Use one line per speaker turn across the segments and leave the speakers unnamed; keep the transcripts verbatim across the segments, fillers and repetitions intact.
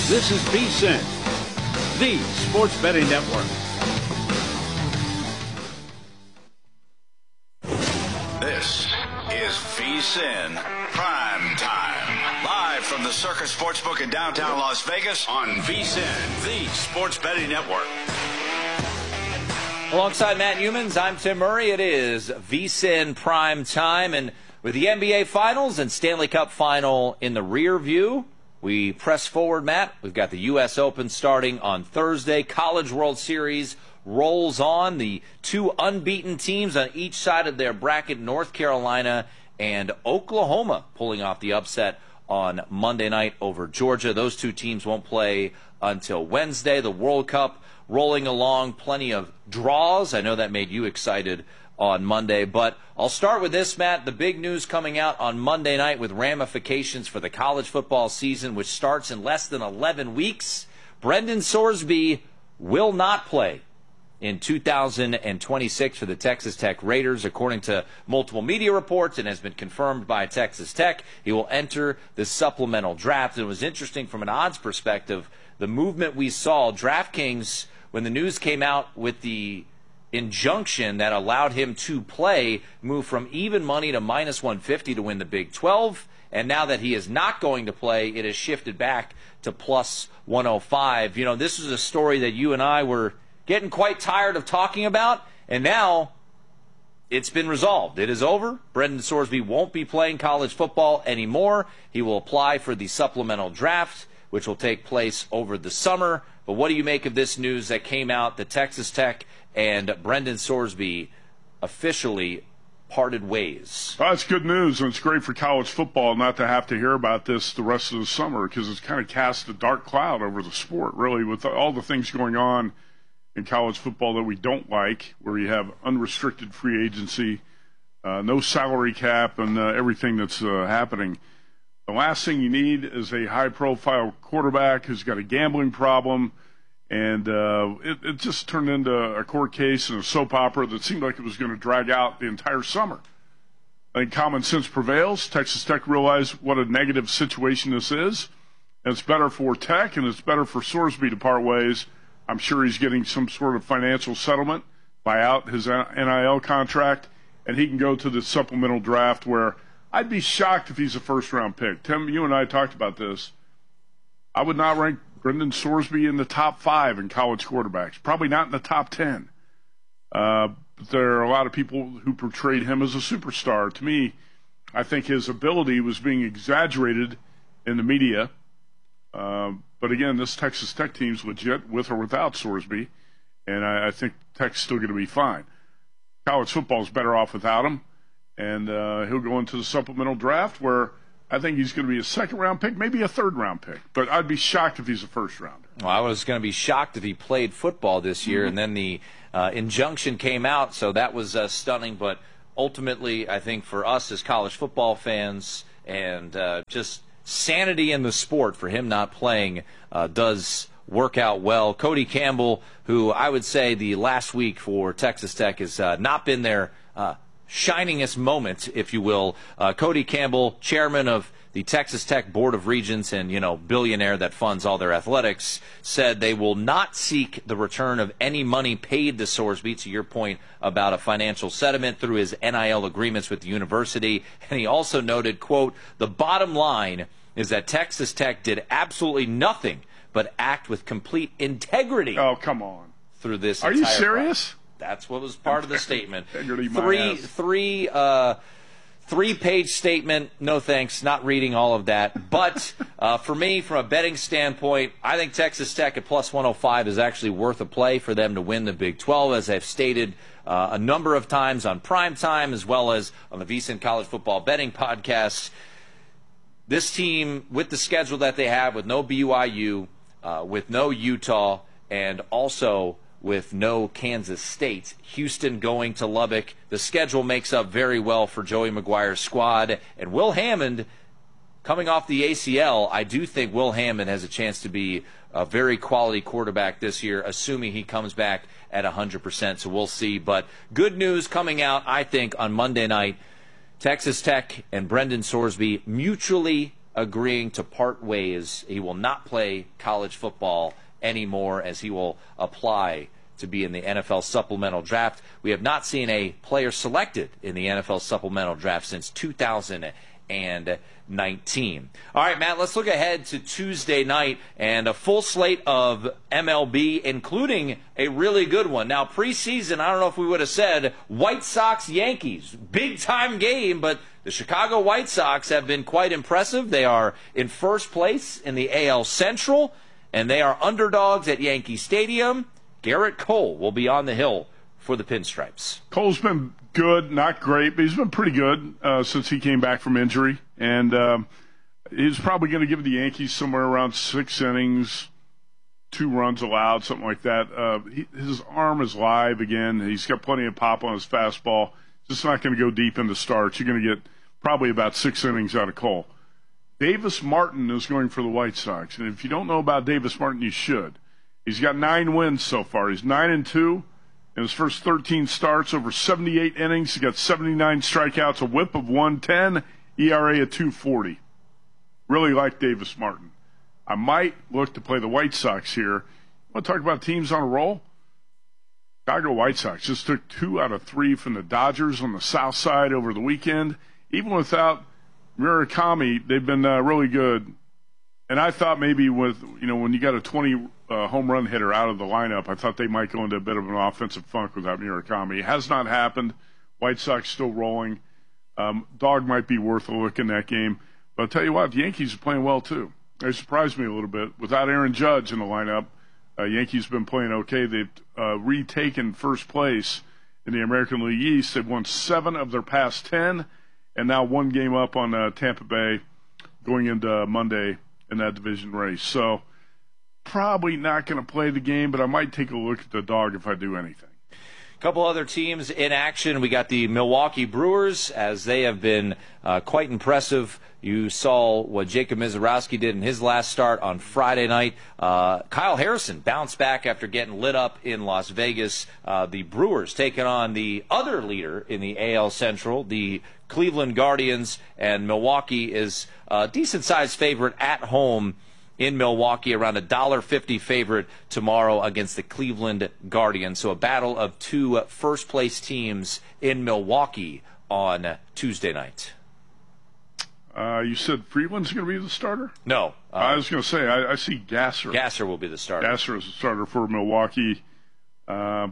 This is VSiN, the Sports Betting Network.
This is VSiN Prime Time. Live from the Circus Sportsbook in downtown Las Vegas on VSiN, the Sports Betting Network.
Alongside Matt Humans, I'm Tim Murray. It is VSiN Prime Time, and with the N B A Finals and Stanley Cup Final in the rear view, we press forward, Matt. We've got the U S Open starting on Thursday. College World Series rolls on. The two unbeaten teams on each side of their bracket, North Carolina and Oklahoma, pulling off the upset on Monday night over Georgia. Those two teams won't play until Wednesday. The World Cup rolling along, plenty of draws. I know that made you excited on Monday, but I'll start with this, Matt. The big news coming out on Monday night with ramifications for the college football season, which starts in less than eleven weeks. Brendan Sorsby will not play in two thousand twenty-six for the Texas Tech Raiders, according to multiple media reports, and has been confirmed by Texas Tech. He will enter the supplemental draft. It was interesting from an odds perspective, the movement we saw. DraftKings, when the news came out with the injunction that allowed him to play, moved from even money to minus one fifty to win the Big twelve, and now that he is not going to play, it has shifted back to plus one oh five. You know, this is a story that you and I were getting quite tired of talking about, and now it's been resolved. It is over. Brendan Sorsby won't be playing college football anymore. He will apply for the supplemental draft, which will take place over the summer. But what do you make of this news that came out that Texas Tech and Brendan Sorsby officially parted ways?
Well, that's good news, and it's great for college football not to have to hear about this the rest of the summer, because it's kind of cast a dark cloud over the sport, really, with all the things going on in college football that we don't like, where you have unrestricted free agency, uh, no salary cap, and uh, everything that's uh, happening. The last thing you need is a high-profile quarterback who's got a gambling problem, and uh, it, it just turned into a court case and a soap opera that seemed like it was going to drag out the entire summer. I think common sense prevails. Texas Tech realized what a negative situation this is, and it's better for Tech, and it's better for Sorsby to part ways. I'm sure he's getting some sort of financial settlement, buy out his N I L contract, and he can go to the supplemental draft, where I'd be shocked if he's a first-round pick. Tim, you and I talked about this. I would not rank Brendan Sorsby in the top five in college quarterbacks, probably not in the top ten. Uh, but there are a lot of people who portrayed him as a superstar. To me, I think his ability was being exaggerated in the media. Uh, but again, this Texas Tech team's legit with or without Sorsby, and I, I think Tech's still going to be fine. College football is better off without him, and uh, he'll go into the supplemental draft, where I think he's going to be a second-round pick, maybe a third-round pick. But I'd be shocked if he's a first-rounder.
Well, I was going to be shocked if he played football this year, mm-hmm. and then the uh, injunction came out, so that was uh, stunning. But ultimately, I think for us as college football fans and uh, just sanity in the sport, for him not playing uh, does work out well. Cody Campbell, who I would say the last week for Texas Tech has uh, not been their uh, shiningest moment, if you will. Uh, Cody Campbell, chairman of the Texas Tech Board of Regents and, you know, billionaire that funds all their athletics, said they will not seek the return of any money paid to Sorsby, to your point about a financial settlement through his N I L agreements with the university. And he also noted, quote, "The bottom line is that Texas Tech did absolutely nothing but act with complete integrity."
Oh, come on.
Through this
Are
entire
you serious?
process. That's what was part of the statement.
Integrity,
three, three, uh, three-page statement. No thanks. Not reading all of that. But uh, for me, from a betting standpoint, I think Texas Tech at plus one oh five is actually worth a play for them to win the Big twelve, as I've stated uh, a number of times on Prime Time, as well as on the VSiN College Football Betting Podcast. This team, with the schedule that they have, with no B Y U, uh, with no Utah, and also with no Kansas State, Houston going to Lubbock, the schedule makes up very well for Joey McGuire's squad. And Will Hammond, coming off the A C L, I do think Will Hammond has a chance to be a very quality quarterback this year, assuming he comes back at one hundred percent. So we'll see. But good news coming out, I think, on Monday night. Texas Tech and Brendan Sorsby mutually agreeing to part ways. He will not play college football anymore as he will apply to be in the N F L supplemental draft. We have not seen a player selected in the N F L supplemental draft since two thousand nineteen. All right, Matt, let's look ahead to Tuesday night and a full slate of M L B, including a really good one. Now, preseason, I don't know if we would have said White Sox-Yankees. Big-time game, but the Chicago White Sox have been quite impressive. They are in first place in the A L Central, and they are underdogs at Yankee Stadium. Garrett Cole will be on the hill for the Pinstripes.
Cole's been good, not great, but he's been pretty good uh, since he came back from injury. And um, he's probably going to give the Yankees somewhere around six innings, two runs allowed, something like that. Uh, he, his arm is live again. He's got plenty of pop on his fastball. Just not going to go deep into starts. You're going to get probably about six innings out of Cole. Davis Martin is going for the White Sox. And if you don't know about Davis Martin, you should. He's got nine wins so far. He's nine and two. In his first thirteen starts, over seventy-eight innings, he got seventy-nine strikeouts, a whip of one ten, E R A of two forty. Really like Davis Martin. I might look to play the White Sox here. Want to talk about teams on a roll? Chicago White Sox just took two out of three from the Dodgers on the south side over the weekend. Even without Murakami, they've been uh, really good. And I thought maybe with, you know, when you got a twenty uh, home run hitter out of the lineup, I thought they might go into a bit of an offensive funk without Murakami. It has not happened. White Sox still rolling. Um, Dog might be worth a look in that game. But I'll tell you what, the Yankees are playing well too. They surprised me a little bit. Without Aaron Judge in the lineup, uh, Yankees have been playing okay. They've uh, retaken first place in the American League East. They've won seven of their past ten, and now one game up on uh, Tampa Bay going into Monday in that division race. So probably not going to play the game, but I might take a look at the Dog if I do anything.
A couple other teams in action. We got the Milwaukee Brewers, as they have been uh, quite impressive. You saw what Jacob Mizorowski did in his last start on Friday night. Uh, Kyle Harrison bounced back after getting lit up in Las Vegas. Uh, the Brewers taking on the other leader in the A L Central, the Cleveland Guardians, and Milwaukee is a decent-sized favorite at home in Milwaukee, around a one dollar fifty favorite tomorrow against the Cleveland Guardians. So a battle of two first-place teams in Milwaukee on Tuesday night.
Uh, you said Freeland's going to be the starter?
No. Uh,
I was going to say, I, I see Gasser.
Gasser will be the starter.
Gasser is the starter for Milwaukee. Uh,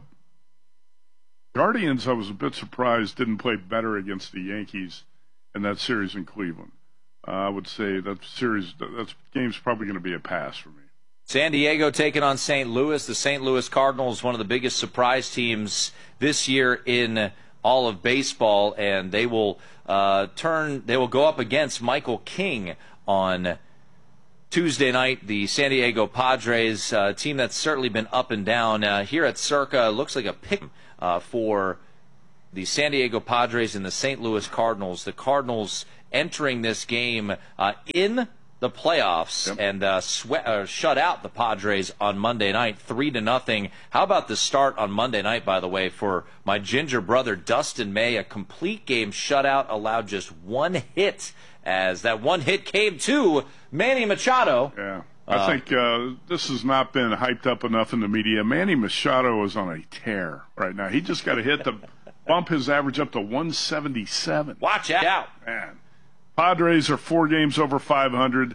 Guardians, I was a bit surprised, didn't play better against the Yankees in that series in Cleveland. Uh, I would say that series, that game's probably going to be a pass for me.
San Diego taking on Saint Louis. The Saint Louis Cardinals, one of the biggest surprise teams this year in all of baseball, and they will uh, turn. They will go up against Michael King on Tuesday night. The San Diego Padres, uh, team that's certainly been up and down uh, here at Circa. Looks like a pick uh, for the San Diego Padres and the Saint Louis Cardinals. The Cardinals entering this game uh, in the playoffs, yep. and uh, sweat, uh, shut out the Padres on Monday night, three to nothing. How about the start on Monday night, by the way, for my ginger brother Dustin May? A complete game shutout, allowed just one hit, as that one hit came to Manny Machado.
Yeah, I
uh,
think uh, this has not been hyped up enough in the media. Manny Machado is on a tear right now. He just got a hit to bump his average up to one seventy-seven.
Watch out.
Man. Padres are four games over five hundred.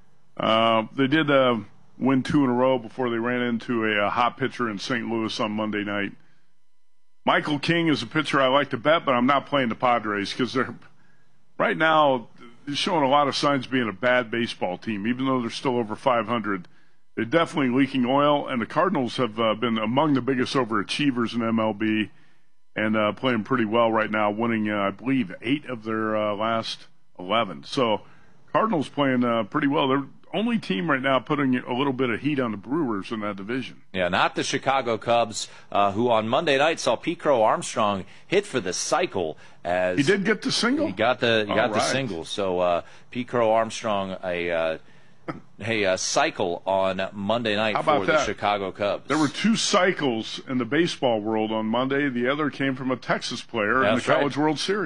Uh, they did uh, win two in a row before they ran into a, a hot pitcher in Saint Louis on Monday night. Michael King is a pitcher I like to bet, but I'm not playing the Padres because they're right now showing a lot of signs of being a bad baseball team, even though they're still over five hundred. They're definitely leaking oil, and the Cardinals have uh, been among the biggest overachievers in M L B and uh, playing pretty well right now, winning, uh, I believe, eight of their uh, last eleven. So Cardinals playing uh, pretty well. They're the only team right now putting a little bit of heat on the Brewers in that division.
Yeah, not the Chicago Cubs, uh, who on Monday night saw Pete Crow Armstrong hit for the cycle. As
he did get the single.
He got the he got
All
the
right.
single. So uh, Pete Crow Armstrong a uh, a uh, cycle on Monday night
How about
for the
that?
Chicago Cubs.
There were two cycles in the baseball world on Monday. The other came from a Texas player in the
That's right.
College World Series.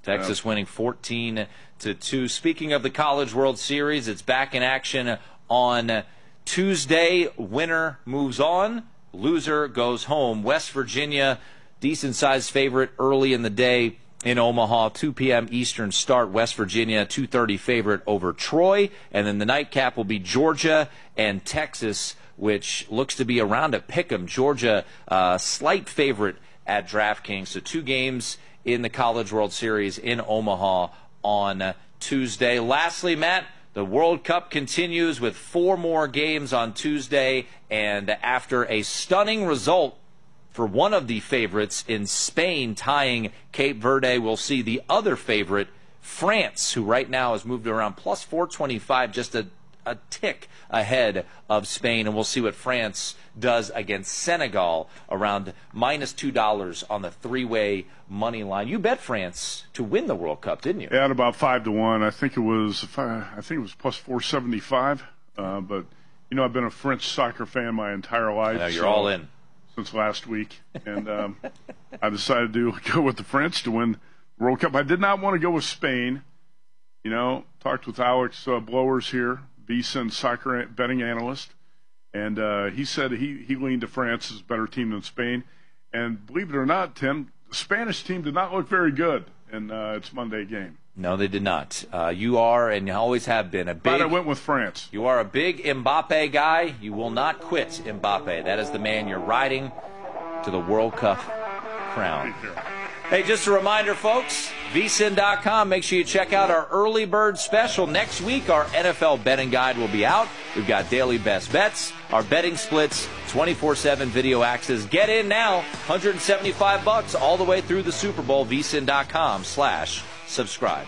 Texas winning fourteen to two. Speaking of the College World Series, it's back in action on Tuesday. Winner moves on, loser goes home. West Virginia, decent-sized favorite early in the day in Omaha, two p.m. Eastern start. West Virginia, two thirty favorite over Troy. And then the nightcap will be Georgia and Texas, which looks to be around a pick 'em. Georgia, uh, slight favorite at DraftKings. So two games in the College World Series in Omaha on Tuesday. Lastly, Matt, the World Cup continues with four more games on Tuesday. And after a stunning result for one of the favorites in Spain tying Cape Verde, we'll see the other favorite, France, who right now has moved around plus four twenty-five, just a, a tick ahead of Spain. And we'll see what France does against Senegal, around minus two dollars on the three-way money line. You bet France to win the World Cup, didn't you?
Yeah, at about five to one. I think it was. I, I think it was plus four seventy-five. Uh, but you know, I've been a French soccer fan my entire life.
I know, you're
so,
all in.
Since last week, and um, I decided to go with the French to win the World Cup. I did not want to go with Spain. You know, talked with Alex uh, Blowers here, VSiN soccer betting analyst, and uh, he said he, he leaned to France as a better team than Spain. And believe it or not, Tim, the Spanish team did not look very good in uh, its Monday game.
No, they did not. Uh, you are, and you always have been, a big...
But I went with France.
You are a big Mbappe guy. You will not quit Mbappe. That is the man you're riding to the World Cup crown. Hey, just a reminder, folks, V S I N dot com. Make sure you check out our early bird special. Next week, our N F L betting guide will be out. We've got daily best bets, our betting splits, twenty-four seven video access. Get in now, one hundred seventy-five bucks all the way through the Super Bowl. V S I N dot com slash subscribe.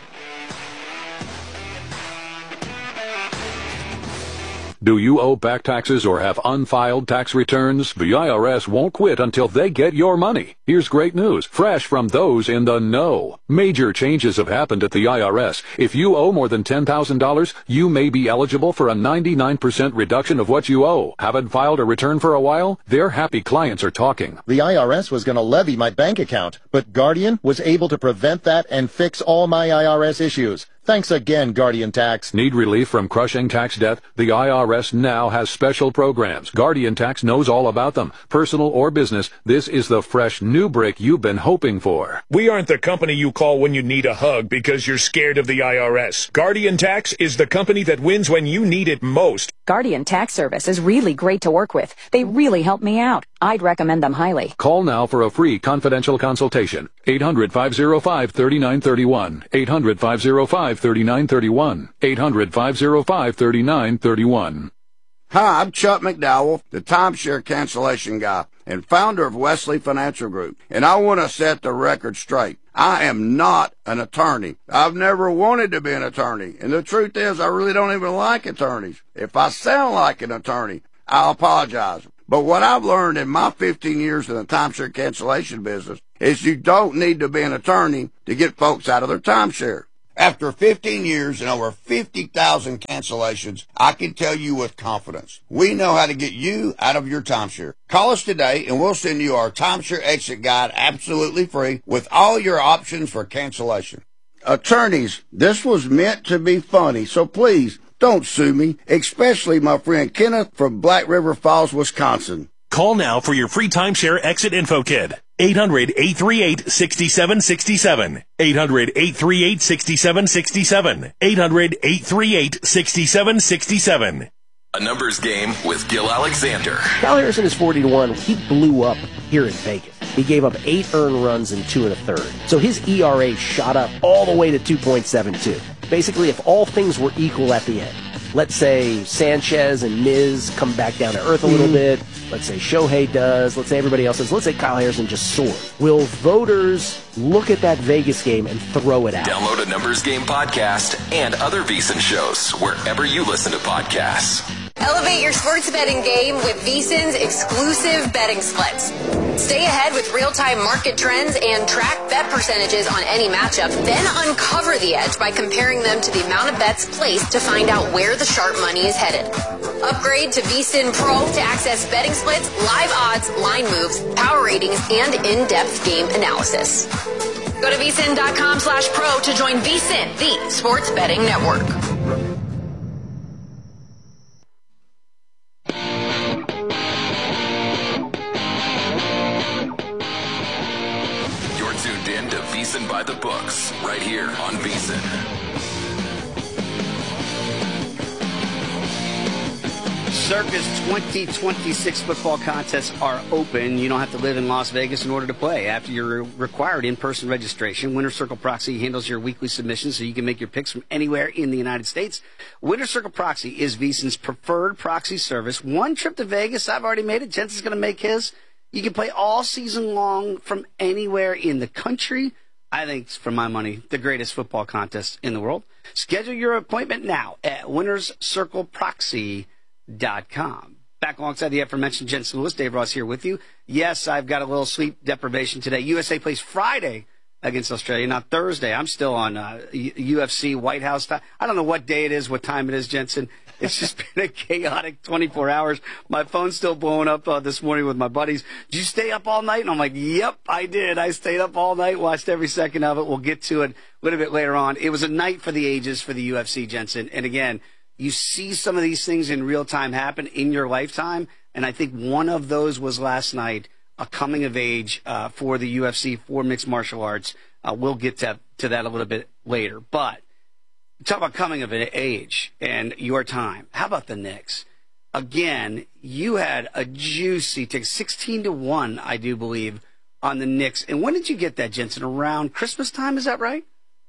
Do you owe back taxes or have unfiled tax returns? The I R S won't quit until they get your money. Here's great news, fresh from those in the know. Major changes have happened at the I R S. If you owe more than ten thousand dollars, you may be eligible for a ninety-nine percent reduction of what you owe. Haven't filed a return for a while? Their happy clients are talking.
The I R S was going to levy my bank account, but Guardian was able to prevent that and fix all my I R S issues. Thanks again, Guardian Tax.
Need relief from crushing tax debt? The I R S now has special programs. Guardian Tax knows all about them. Personal or business, this is the fresh new break you've been hoping for.
We aren't the company you call when you need a hug because you're scared of the I R S. Guardian Tax is the company that wins when you need it most.
Guardian Tax Service is really great to work with. They really help me out. I'd recommend them highly.
Call now for a free confidential consultation. eight hundred, five oh five, three nine three one. eight hundred, five oh five, three nine three one. eight hundred, five oh five, three nine three one.
Hi, I'm Chuck McDowell, the timeshare cancellation guy and founder of Wesley Financial Group, and I want to set the record straight. I am not an attorney. I've never wanted to be an attorney, and the truth is I really don't even like attorneys. If I sound like an attorney, I'll apologize. But what I've learned in my fifteen years in the timeshare cancellation business is you don't need to be an attorney to get folks out of their timeshare. After fifteen years and over fifty thousand cancellations, I can tell you with confidence, we know how to get you out of your timeshare. Call us today and we'll send you our timeshare exit guide absolutely free with all your options for cancellation. Attorneys, this was meant to be funny, so please don't sue me, especially my friend Kenneth from Black River Falls, Wisconsin.
Call now for your free timeshare exit info kit. eight hundred, eight three eight, six seven six seven. eight hundred, eight three eight, six seven six seven. eight hundred, eight three eight, six seven six seven.
A numbers game with Gil Alexander.
Kyle Harrison is forty to one. He blew up here in Vegas. He gave up eight earned runs in two and a third. So his E R A shot up all the way to two point seven two. Basically, if all things were equal at the end, let's say Sanchez and Miz come back down to earth a little mm. bit. Let's say Shohei does. Let's say everybody else does. Let's say Kyle Harrison just soars. Will voters look at that Vegas game and throw it out?
Download a Numbers Game podcast and other VSiN shows wherever you listen to podcasts.
Elevate your sports betting game with VSiN's exclusive betting splits. Stay ahead with real-time market trends and track bet percentages on any matchup. Then uncover the edge by comparing them to the amount of bets placed to find out where the sharp money is headed. Upgrade to VSiN Pro to access betting splits, live odds, line moves, power ratings, and in-depth game analysis. Go to V S I N dot com slash pro to join V S I N, the sports betting network.
You're tuned in to V S I N by the books, right here on V S I N.
Circus twenty twenty-six football contests are open. You don't have to live in Las Vegas in order to play. After your required in-person registration, Winner Circle Proxy handles your weekly submissions so you can make your picks from anywhere in the United States. Winner Circle Proxy is V S I N's preferred proxy service. One trip to Vegas, I've already made it. Jensen's going to make his. You can play all season long from anywhere in the country. I think, for my money, the greatest football contest in the world. Schedule your appointment now at winners circle proxy dot com. Back alongside the aforementioned Jensen Lewis, Dave Ross here with you. Yes, I've got a little sleep deprivation today. U S A plays Friday against Australia, not Thursday. I'm still on uh, U F C White House time. I don't know what day it is, what time it is, Jensen. It's just been a chaotic twenty-four hours. My phone's still blowing up uh, this morning with my buddies. Did you stay up all night? And I'm like, yep, I did. I stayed up all night, watched every second of it. We'll get to it a little bit later on. It was a night for the ages for the U F C, Jensen. And again, you see some of these things in real time happen in your lifetime, and I think one of those was last night, a coming of age uh, for the U F C, for mixed martial arts. Uh, we'll get to, to that a little bit later. But talk about coming of age and your time. How about the Knicks? Again, you had a juicy take, sixteen to one, I do believe, on the Knicks. And when did you get that, Jensen? Around Christmas time, is that right?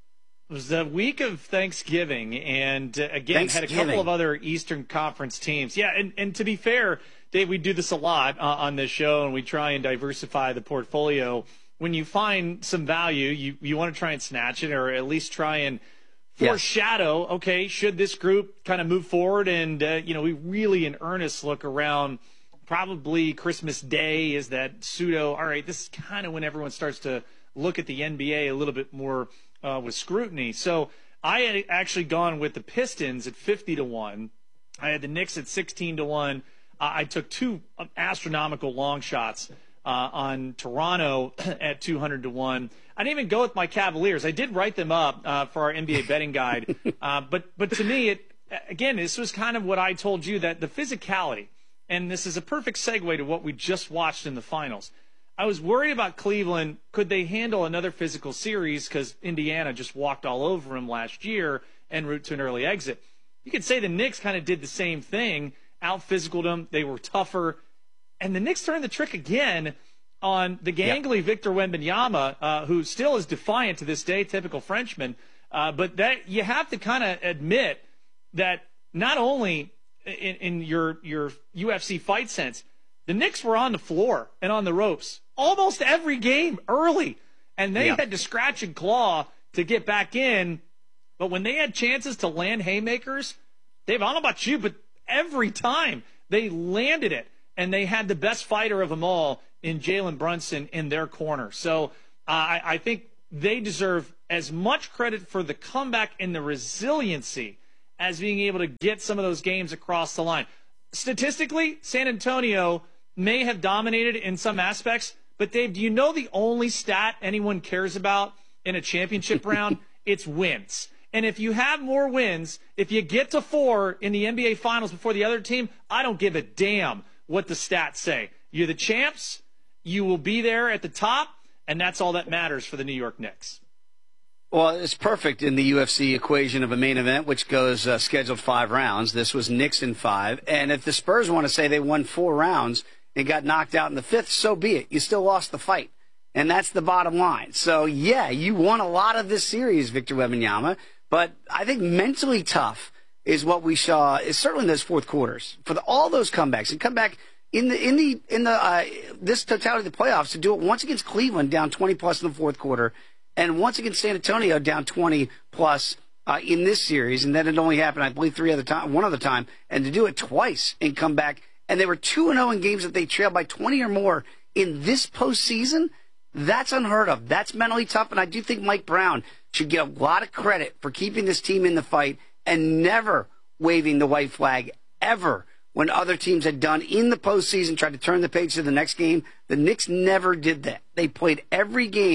It was the week of Thanksgiving, and uh, again, had a couple of other Eastern Conference teams. Yeah, and, and to be fair, Dave, we do this a lot uh, on this show, and we try and diversify the portfolio. When you find some value, you, you want to try and snatch it, or at least try and foreshadow, yeah. okay, should this group kind of move forward? And, uh, you know, we really in earnest look around probably Christmas Day is that pseudo, all right, this is kind of when everyone starts to look at the N B A a little bit more Uh, with scrutiny. So I had actually gone with the Pistons at fifty to one. I had the Knicks at sixteen to one. Uh, I took two astronomical long shots uh, on Toronto at two hundred to one. I didn't even go with my Cavaliers. I did write them up uh, for our N B A betting guide. Uh, but, but to me, it again, this was kind of what I told you, that the physicality, and this is a perfect segue to what we just watched in the finals. I was worried about Cleveland. Could they handle another physical series? Because Indiana just walked all over them last year en route to an early exit. You could say the Knicks kind of did the same thing, out-physicaled them. They were tougher. And the Knicks turned the trick again on the gangly yep. Victor Wembanyama, uh, who still is defiant to this day, typical Frenchman. Uh, but that you have to kind of admit that not only in, in your, your U F C fight sense, the Knicks were on the floor and on the ropes almost every game early, and they yeah. had to scratch and claw to get back in. But when they had chances to land haymakers, Dave, I don't know about you, but every time they landed it, and they had the best fighter of them all in Jalen Brunson in their corner. So uh, I, I think they deserve as much credit for the comeback and the resiliency as being able to get some of those games across the line. Statistically, San Antonio may have dominated in some aspects, but Dave, do you know the only stat anyone cares about in a championship round? It's wins. And if you have more wins, if you get to four in the N B A Finals before the other team, I don't give a damn what the stats say. You're the champs, you will be there at the top, and that's all that matters for the New York Knicks.
Well, it's perfect in the U F C equation of a main event, which goes uh, scheduled five rounds. This was Knicks in five. And if the Spurs want to say they won four rounds and got knocked out in the fifth, so be it. You still lost the fight. And that's the bottom line. So, yeah, you won a lot of this series, Victor Wembanyama. But I think mentally tough is what we saw, is certainly in those fourth quarters. For the, all those comebacks, and come back in the in the in the uh, this totality of the playoffs to do it once against Cleveland down twenty plus in the fourth quarter, and once against San Antonio down twenty plus uh, in this series, and then it only happened, I believe, three other time, one other time, and to do it twice and come back, and they were two and zero in games that they trailed by twenty or more in this postseason. That's unheard of. That's mentally tough, and I do think Mike Brown should get a lot of credit for keeping this team in the fight and never waving the white flag ever when other teams had done in the postseason, tried to turn the page to the next game. The Knicks never did that. They played every game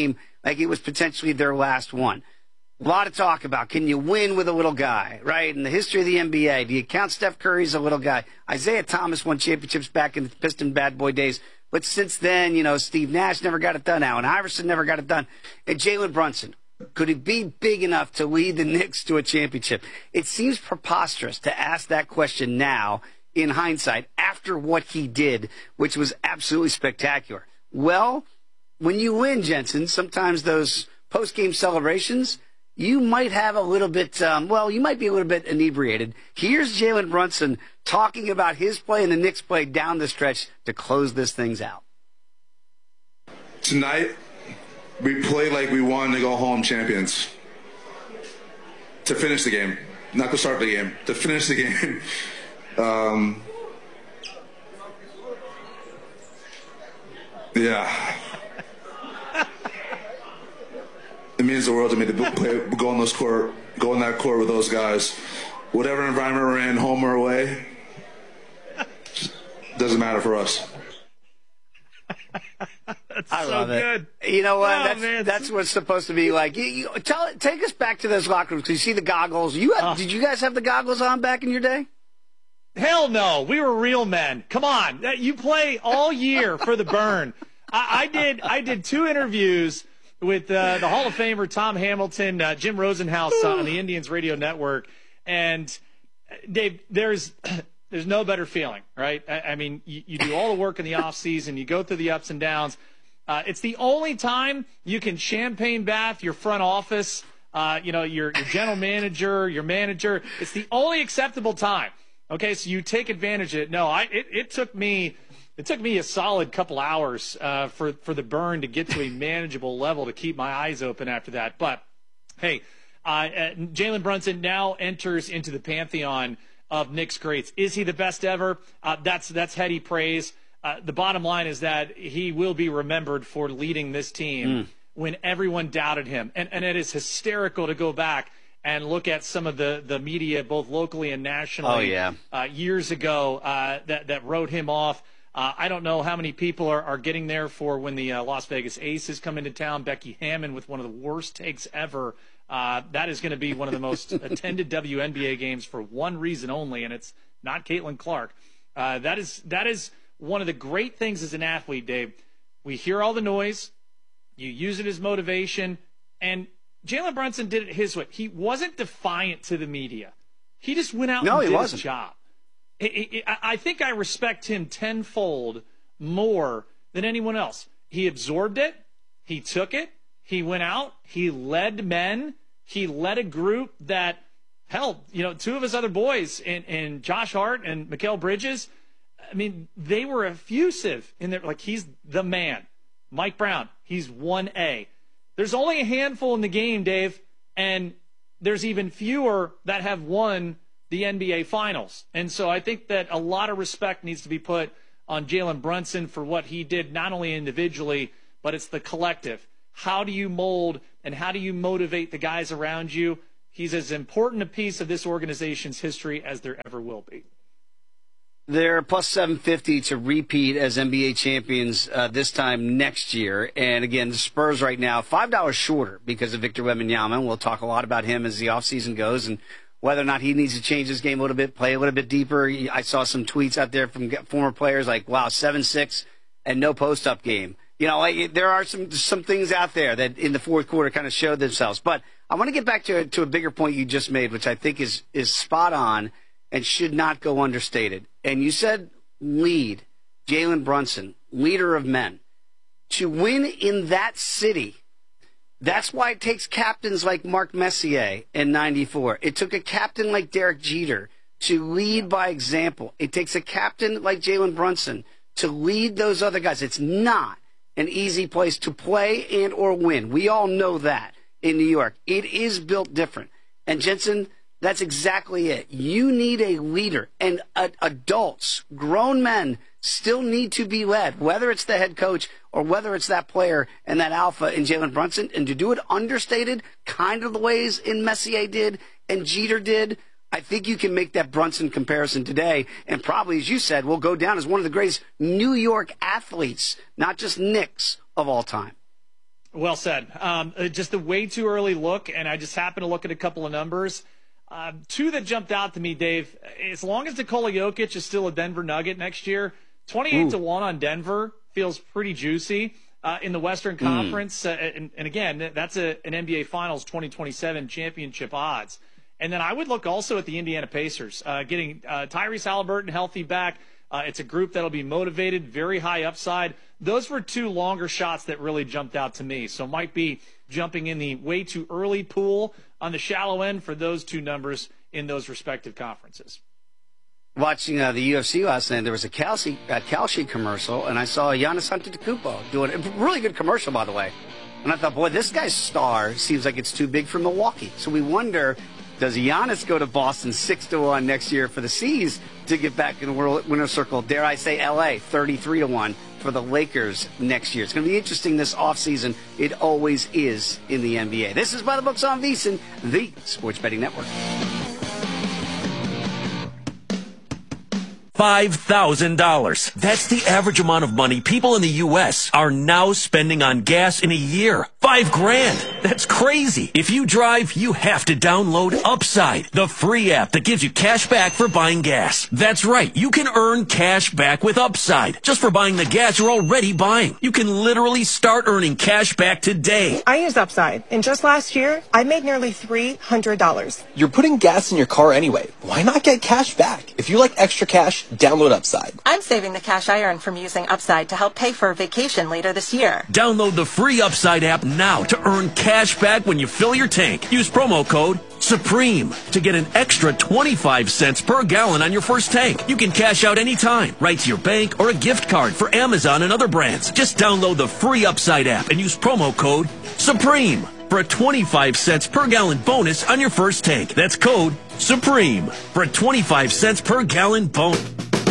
like it was potentially their last one. A lot of talk about, can you win with a little guy, right? In the history of the N B A, do you count Steph Curry as a little guy? Isaiah Thomas won championships back in the Piston bad boy days. But since then, you know, Steve Nash never got it done. Allen Iverson never got it done. And Jalen Brunson, could he be big enough to lead the Knicks to a championship? It seems preposterous to ask that question now, in hindsight, after what he did, which was absolutely spectacular. Well, when you win, Jensen, sometimes those post-game celebrations, you might have a little bit, um, well, you might be a little bit inebriated. Here's Jalen Brunson talking about his play and the Knicks play down the stretch to close this things out.
Tonight, we played like we wanted to go home champions. To finish the game, not to start the game, to finish the game. um, yeah. It means the world to me to play, go on those court, go in that court with those guys. Whatever environment we're in, home or away, doesn't matter for us.
That's
I
so
love
good.
It. You know what?
Oh,
that's
man.
that's what it's supposed to be like. You, you, tell, take us back to those locker rooms because you see the goggles. You had,
Uh.
did you guys have the goggles on back in your day?
Hell no. We were real men. Come on. You play all year for the burn. I, I did I did two interviews with uh, the Hall of Famer Tom Hamilton, uh, Jim Rosenhaus uh, on the Indians Radio Network. And, Dave, there's there's no better feeling, right? I, I mean, you, you do all the work in the offseason. You go through the ups and downs. Uh, it's the only time you can champagne bath your front office, uh, you know, your, your general manager, your manager. It's the only acceptable time. Okay, so you take advantage of it. No, I it, it took me – It took me a solid couple hours uh, for, for the burn to get to a manageable level to keep my eyes open after that. But, hey, uh, uh, Jalen Brunson now enters into the pantheon of Knicks greats. Is he the best ever? Uh, that's that's heady praise. Uh, the bottom line is that he will be remembered for leading this team mm. when everyone doubted him. And, and it is hysterical to go back and look at some of the, the media, both locally and nationally,
oh, yeah.
uh, years ago uh, that, that wrote him off. Uh, I don't know how many people are, are getting there for when the uh, Las Vegas Aces come into town. Becky Hammon with one of the worst takes ever. Uh, that is going to be one of the most attended W N B A games for one reason only, and it's not Caitlin Clark. Uh, that is that is one of the great things as an athlete, Dave. We hear all the noise. You use it as motivation. And Jalen Brunson did it his way. He wasn't defiant to the media. He just went out
no,
and
he
did
wasn't.
his job. I think I respect him tenfold more than anyone else. He absorbed it. He took it. He went out. He led men. He led a group that, hell, you know, two of his other boys, in, in Josh Hart and Mikal Bridges, I mean, they were effusive in their, like, he's the man. Mike Brown, he's one A. There's only a handful in the game, Dave, and there's even fewer that have won the N B A Finals. And so I think that a lot of respect needs to be put on Jalen Brunson for what he did, not only individually, but it's the collective. How do you mold and how do you motivate the guys around you? He's as important a piece of this organization's history as there ever will be.
They're plus seven fifty to repeat as N B A champions uh, this time next year. And again, the Spurs right now, five dollars shorter because of Victor Wembanyama. We'll talk a lot about him as the offseason goes and whether or not he needs to change his game a little bit, play a little bit deeper. I saw some tweets out there from former players like, wow, seven six and no post-up game. You know, like, there are some some things out there that in the fourth quarter kind of showed themselves. But I want to get back to, to a bigger point you just made, which I think is, is spot on and should not go understated. And you said lead, Jalen Brunson, leader of men. To win in that city, that's why it takes captains like Mark Messier in ninety-four. It took a captain like Derek Jeter to lead by example. It takes a captain like Jalen Brunson to lead those other guys. It's not an easy place to play and or win. We all know that in New York. It is built different. And Jensen, that's exactly it. You need a leader. And uh, adults, grown men, still need to be led, whether it's the head coach or whether it's that player and that alpha in Jalen Brunson. And to do it understated, kind of the ways in Messier did and Jeter did, I think you can make that Brunson comparison today. And probably, as you said, will go down as one of the greatest New York athletes, not just Knicks, of all time.
Well said. Um, just a way too early look, and I just happened to look at a couple of numbers. Uh, two that jumped out to me, Dave. As long as Nikola Jokic is still a Denver Nugget next year, twenty-eight to one on Denver feels pretty juicy. Uh, in the Western Conference, mm. uh, and, and again, that's a, an N B A Finals twenty twenty-seven championship odds. And then I would look also at the Indiana Pacers, uh, getting uh, Tyrese Halliburton healthy back. Uh, it's a group that'll be motivated, very high upside. Those were two longer shots that really jumped out to me. So might be jumping in the way too early pool on the shallow end for those two numbers in those respective conferences.
Watching uh, the U F C last night, there was a Calci, uh, Calci commercial, and I saw Giannis Antetokounmpo doing a really good commercial, by the way. And I thought, boy, this guy's star seems like it's too big for Milwaukee. So we wonder, does Giannis go to Boston six to one next year for the C's to get back in the world winner's circle? Dare I say L A thirty-three to one for the Lakers next year. It's going to be interesting this offseason. It always is in the N B A. This is By the Books on VSiN, the Sports Betting Network.
five thousand dollars. That's the average amount of money people in the U S are now spending on gas in a year. Five grand. That's crazy. If you drive, you have to download Upside, the free app that gives you cash back for buying gas. That's right. You can earn cash back with Upside just for buying the gas you're already buying. You can literally start earning cash back today.
I used Upside, and just last year, I made nearly three hundred dollars.
You're putting gas in your car anyway. Why not get cash back? If you like extra cash, download Upside.
I'm saving the cash I earn from using Upside to help pay for a vacation later this year.
Download the free Upside app now to earn cash back when you fill your tank. Use promo code SUPREME to get an extra twenty-five cents per gallon on your first tank. You can cash out anytime, right to your bank or a gift card for Amazon and other brands. Just download the free Upside app and use promo code SUPREME for a twenty-five cents per gallon bonus on your first tank. That's code SUPREME for a twenty-five cents per gallon bonus.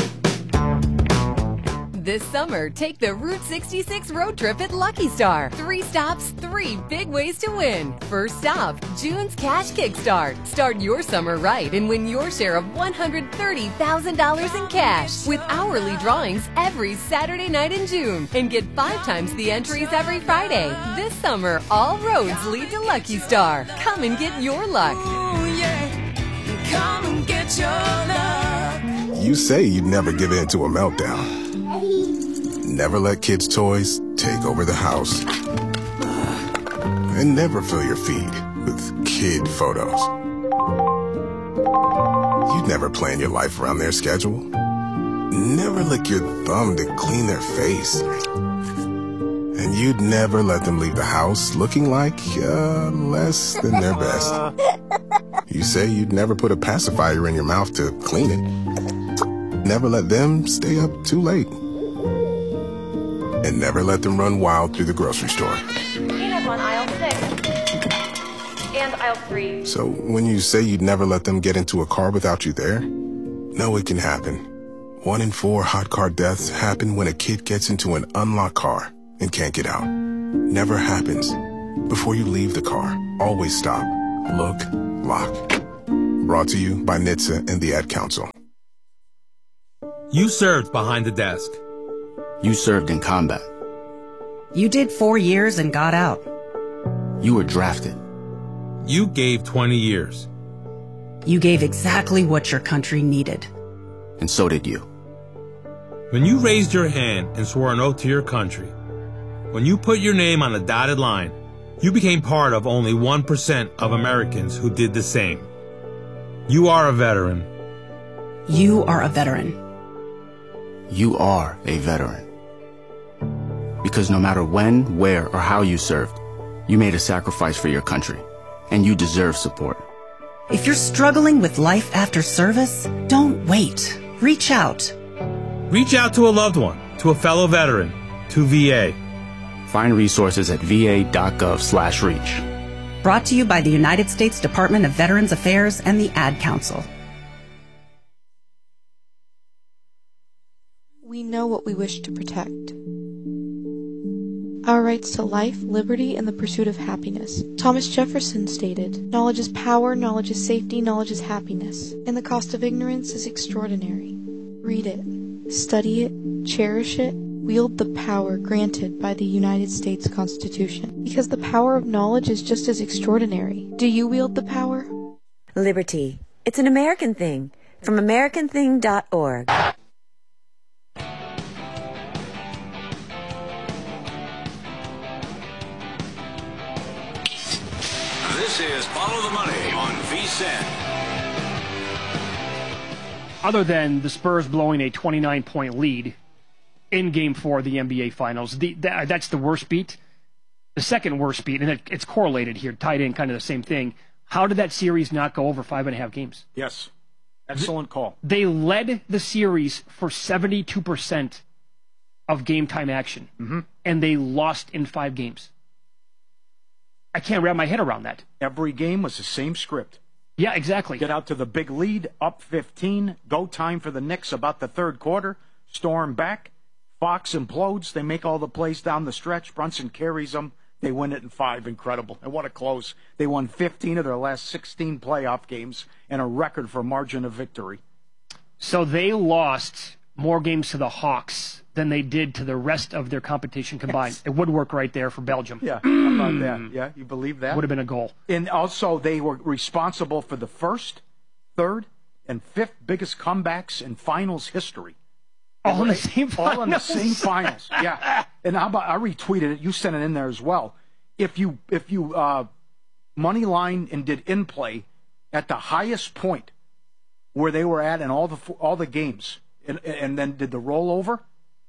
This summer, take the Route sixty-six road trip at Lucky Star. Three stops, three big ways to win. First stop, June's Cash Kickstart. Start your summer right and win your share of one hundred thirty thousand dollars in cash with hourly drawings every Saturday night in June. And get five times the entries every Friday. This summer, all roads lead to Lucky Star. Come and get your luck.
Ooh, yeah. Come and get your luck.
You say you'd never give in to a meltdown. Never let kids' toys take over the house. And never fill your feed with kid photos. You'd never plan your life around their schedule. Never lick your thumb to clean their face. And you'd never let them leave the house looking like, uh, less than their best. You say you'd never put a pacifier in your mouth to clean it. Never let them stay up too late. And never let them run wild through the grocery store.
Peanut on aisle six. And aisle three.
So when you say you'd never let them get into a car without you there, know it can happen. One in four hot car deaths happen when a kid gets into an unlocked car and can't get out. Never happens. Before you leave the car, always stop, look, lock. Brought to you by N H T S A and the Ad Council.
You served behind the desk.
You served in combat.
You did four years and got out.
You were drafted.
You gave twenty years.
You gave exactly what your country needed.
And so did you.
When you raised your hand and swore an oath to your country, when you put your name on a dotted line, you became part of only one percent of Americans who did the same. You are a veteran.
You are a veteran.
You are a veteran. Because no matter when, where, or how you served, you made a sacrifice for your country, and you deserve support.
If you're struggling with life after service, don't wait. Reach out.
Reach out to a loved one, to a fellow veteran, to V A.
Find resources at va.gov slash reach.
Brought to you by the United States Department of Veterans Affairs and the Ad Council.
We know what we wish to protect. Our rights to life, liberty, and the pursuit of happiness. Thomas Jefferson stated, "Knowledge is power, knowledge is safety, knowledge is happiness, and the cost of ignorance is extraordinary." Read it, study it, cherish it, wield the power granted by the United States Constitution, because the power of knowledge is just as extraordinary. Do you wield the power?
Liberty. It's an American thing. From American Thing dot org.
This is Follow the Money on V S I N.
Other than the Spurs blowing a twenty-nine point lead in Game four of the N B A Finals, the, that, that's the worst beat. The second worst beat, and it, it's correlated here, tied in, kind of the same thing. How did that series not go over five and a half games?
Yes. Excellent call.
They led the series for seventy-two percent of game time action,
mm-hmm.
and they lost in five games. I can't wrap my head around that.
Every game was the same script.
Yeah, exactly.
Get out to the big lead, up fifteen, go time for the Knicks about the third quarter, storm back, Fox implodes, they make all the plays down the stretch, Brunson carries them, they win it in five. Incredible. And what a close. They won fifteen of their last sixteen playoff games and a record for margin of victory.
So they lost more games to the Hawks than they did to the rest of their competition combined. Yes. It would work right there for Belgium.
Yeah, how about that? Yeah, you believe that?
Would have been a goal.
And also, they were responsible for the first, third, and fifth biggest comebacks in finals history.
All in the same finals?
All in the same finals, yeah. And how about, I retweeted it, you sent it in there as well. If you, if you uh, money line and did in-play at the highest point where they were at in all the, all the games, and, and then did the rollover,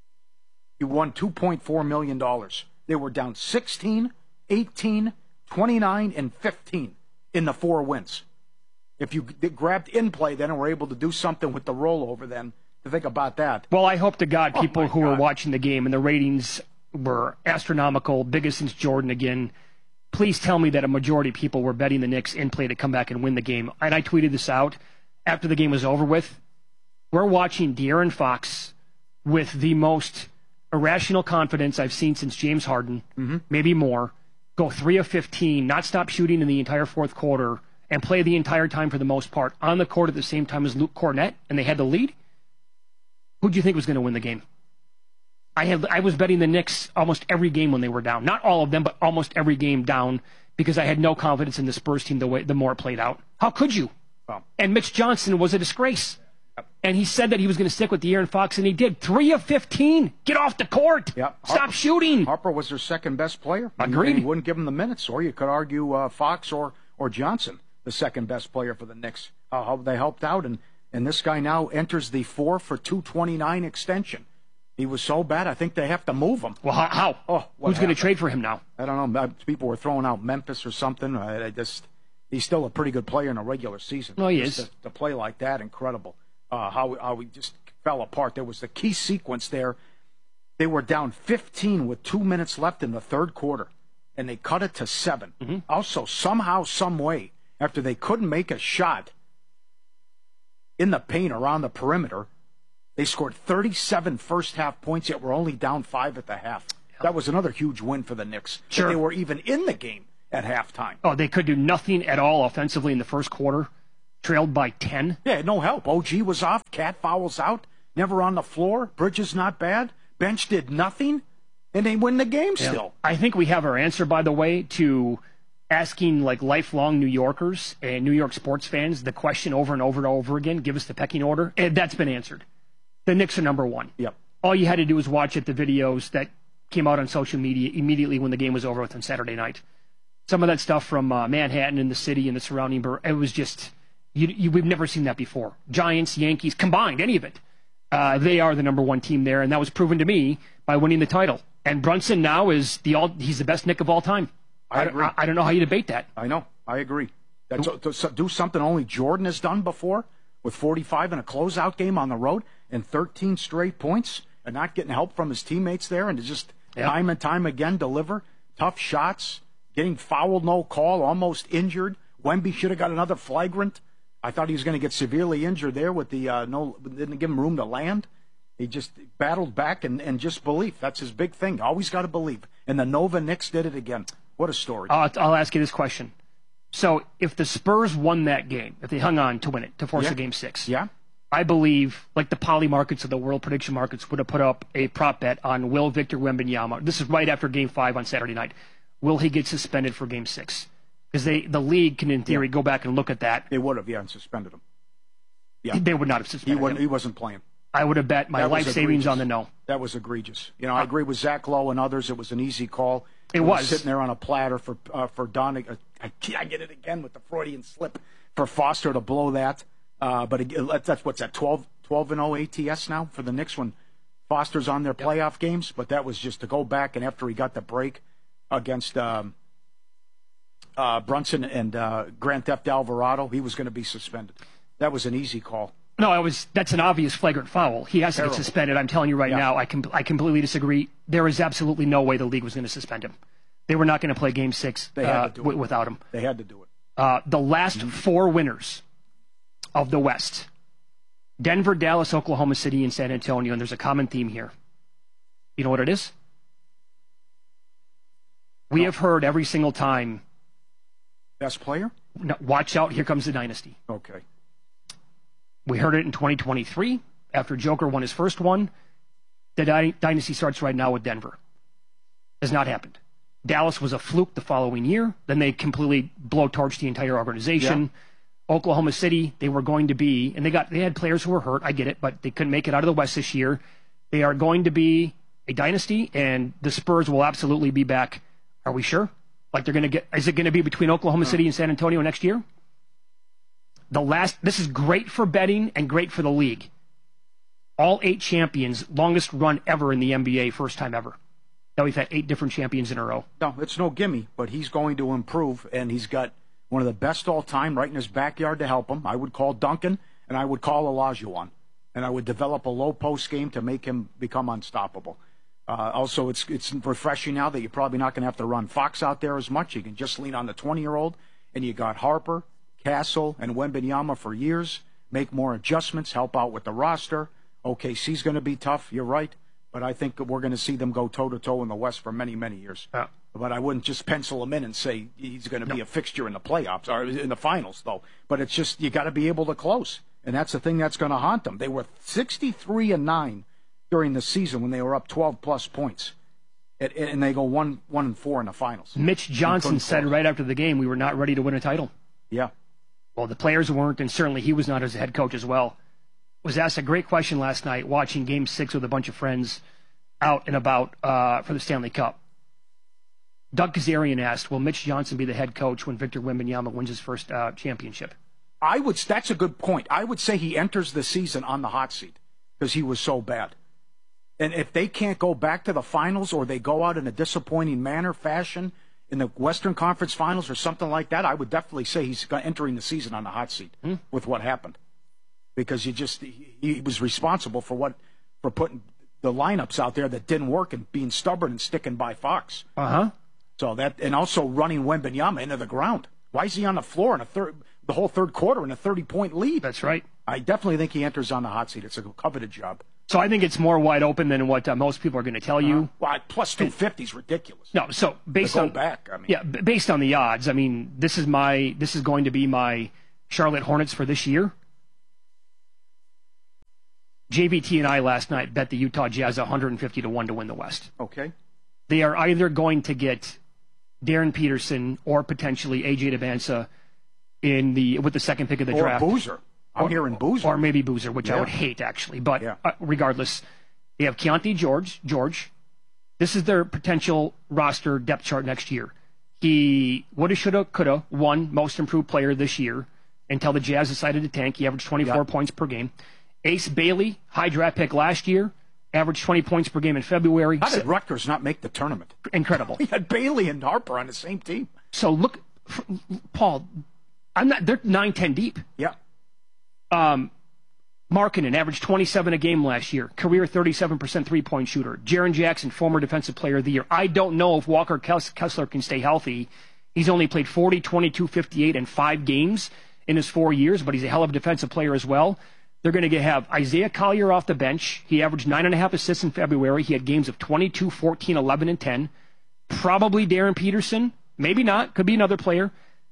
you won two point four million dollars. They were down sixteen, eighteen, twenty-nine, and fifteen in the four wins. If you grabbed in play then and were able to do something with the rollover then, to think about that.
Well, I hope to God people
oh
who
God.
were watching the game and the ratings were astronomical, biggest since Jordan again. Please tell me that a majority of people were betting the Knicks in play to come back and win the game. And I tweeted this out after the game was over with. We're watching De'Aaron Fox with the most irrational confidence I've seen since James Harden,
mm-hmm.
maybe more, go three of fifteen, not stop shooting in the entire fourth quarter, and play the entire time for the most part on the court at the same time as Luke Cornett, and they had the lead. Who do you think was going to win the game? I had I was betting the Knicks almost every game when they were down. Not all of them, but almost every game down because I had no confidence in the Spurs team the way the more it played out. How could you?
Well,
and Mitch Johnson was a disgrace. And he said that he was going to stick with De'Aaron Fox, and he did. Three of fifteen. Get off the court.
Yep.
Stop
Harper,
shooting.
Harper was their second best player.
Agreed.
And he wouldn't give him the minutes. Or you could argue uh, Fox or, or Johnson, the second best player for the Knicks. Uh, how they helped out. And, and this guy now enters the four for two twenty-nine extension. He was so bad, I think they have to move him.
Well, how? how?
Oh,
Who's going to trade for him now?
I don't know. People were throwing out Memphis or something. I, I just, he's still a pretty good player in a regular season.
No, he
just
is.
To, to play like that, incredible. Uh, how, how we just fell apart. There was the key sequence there. They were down fifteen with two minutes left in the third quarter, and they cut it to seven.
Mm-hmm.
Also, somehow, some way, after they couldn't make a shot in the paint around the perimeter, they scored thirty-seven first-half points, yet were only down five at the half. Yep. That was another huge win for the Knicks.
Sure.
They were even in the game at halftime.
Oh, they could do nothing at all offensively in the first quarter. Trailed by ten.
Yeah, no help. O G was off. Cat fouls out. Never on the floor. Bridges not bad. Bench did nothing. And they win the game
yeah.
still.
I think we have our answer, by the way, to asking like lifelong New Yorkers and New York sports fans the question over and over and over again. Give us the pecking order. And that's been answered. The Knicks are number one.
Yep.
All you had to do was watch it, the videos that came out on social media immediately when the game was over with on Saturday night. Some of that stuff from uh, Manhattan and the city and the surrounding borough, it was just... You, you, we've never seen that before. Giants, Yankees, combined, any of it. Uh, they are the number one team there, and that was proven to me by winning the title. And Brunson now is the all, he's the best Knick of all time.
I,
I
agree.
I, I don't know how you debate that.
I know. I agree. That's, to, to do something only Jordan has done before with forty-five in a closeout game on the road and thirteen straight points and not getting help from his teammates there and to just yeah. time and time again deliver tough shots, getting fouled, no call, almost injured. Wemby should have got another flagrant. I thought he was going to get severely injured there with the uh, no, didn't give him room to land. He just battled back and, and just belief. That's his big thing. Always got to believe. And the Nova Knicks did it again. What a story.
Uh, I'll ask you this question. So if the Spurs won that game, if they hung on to win it, to force
yeah.
a game six,
yeah.
I believe, like the poly markets of the world, prediction markets would have put up a prop bet on will Victor Wembanyama. This is right after Game Five on Saturday night. Will he get suspended for Game Six? Because they, the league can, in theory, yeah. go back and look at that.
They would have, yeah, and suspended him. Yeah,
they would not have suspended
he wasn't,
him.
He wasn't playing.
I would have bet my
that
life savings on the no.
That was egregious. You know, I agree with Zach Lowe and others. It was an easy call.
It, it was. was
sitting there on a platter for uh, for Don. Uh, I, I get it again with the Freudian slip for Foster to blow that. Uh, but it, that's what's that twelve and oh A T S now for the Knicks when Foster's on their playoff yep. games. But that was just to go back and after he got the break against um, uh, Brunson and uh, Grand Theft Alvarado, he was going to be suspended. That was an easy call.
No, I was. That's an obvious flagrant foul. He has to Terrible. get suspended. I'm telling you right yeah. now, I, com- I completely disagree. There is absolutely no way the league was going to suspend him. They were not going to play Game Six
they had
uh,
to do
w-
it.
without him.
They had to do it.
Uh, the last mm-hmm. four winners of the West, Denver, Dallas, Oklahoma City, and San Antonio, and there's a common theme here. You know what it is? We no. have heard every single time.
Best player?
No, watch out, here comes the dynasty.
Okay.
We heard it in twenty twenty-three after Joker won his first one. The dy- dynasty starts right now with Denver. Has not happened. Dallas was a fluke the following year. Then they completely blowtorched the entire organization. Yeah. Oklahoma City, they were going to be, and they got they had players who were hurt. I get it, but they couldn't make it out of the West this year. They are going to be a dynasty, and the Spurs will absolutely be back. Are we sure? Like they're going to get? Is it going to be between Oklahoma City and San Antonio next year? The last, this is great for betting and great for the league. All eight champions, longest run ever in the N B A, first time ever. Now we've had eight different champions in a row.
No, it's no gimme, but he's going to improve, and he's got one of the best all time right in his backyard to help him. I would call Duncan, and I would call Olajuwon, and I would develop a low post game to make him become unstoppable. Uh, also, it's it's refreshing now that you're probably not going to have to run Fox out there as much. You can just lean on the twenty-year-old, and you got Harper, Castle, and Wembanyama for years. Make more adjustments, help out with the roster. O K C's going to be tough, you're right, but I think we're going to see them go toe-to-toe in the West for many, many years.
Yeah.
But I wouldn't just pencil him in and say he's going to be no. a fixture in the playoffs, or in the finals, though. But it's just, you got to be able to close, and that's the thing that's going to haunt them. They were sixty-three and nine during the season when they were up twelve-plus points, and, and they go one, one and four in the finals.
Mitch Johnson said right after the game, we were not ready to win a title.
Yeah.
Well, the players weren't, and certainly he was not as a head coach as well. Was asked a great question last night watching Game Six with a bunch of friends out and about uh, for the Stanley Cup. Doug Kazarian asked, will Mitch Johnson be the head coach when Victor Wembanyama wins his first uh, championship?
I would. That's a good point. I would say he enters the season on the hot seat because he was so bad. And if they can't go back to the finals or they go out in a disappointing manner, fashion, in the Western Conference Finals or something like that, I would definitely say he's entering the season on the hot seat hmm. with what happened. Because you just he, he was responsible for what for putting the lineups out there that didn't work and being stubborn and sticking by Fox.
Uh-huh.
So that and also running Wembanyama into the ground. Why is he on the floor in a third the whole third quarter in a thirty-point lead?
That's right.
I definitely think he enters on the hot seat. It's a coveted job.
So I think it's more wide open than what uh, most people are going to tell you.
Uh, well, plus two fifty is ridiculous.
No, so based
to go
on
back, I mean,
yeah, b- based on the odds, I mean, this is my this is going to be my Charlotte Hornets for this year. J V T and I last night bet the Utah Jazz one hundred fifty to one to win the West.
Okay.
They are either going to get Darren Peterson or potentially A J Debinsa in the with the second pick of the
or
draft.
Or Boozer. I'm
or,
hearing Boozer.
Or maybe Boozer, which
yeah.
I would hate, actually. But
yeah.
uh, regardless, they have Keontae George. George. This is their potential roster depth chart next year. He woulda, shoulda, coulda won most improved player this year until the Jazz decided to tank. He averaged twenty-four yeah. points per game. Ace Bailey, high draft pick last year, averaged twenty points per game in February.
How did Rutgers not make the tournament?
Incredible.
He had Bailey and Harper on the same team.
So look, Paul, I'm not. They're nine, ten deep.
Yeah.
Um, Markkanen averaged twenty-seven a game last year. Career thirty-seven percent three-point shooter. Jaren Jackson, former Defensive Player of the Year. I don't know if Walker Kessler can stay healthy. He's only played forty, twenty-two, fifty-eight, and five games in his four years, but he's a hell of a defensive player as well. They're going to have Isaiah Collier off the bench. He averaged nine and a half assists in February. He had games of twenty-two, fourteen, eleven, and ten. Probably Darren Peterson. Maybe not. Could be another player.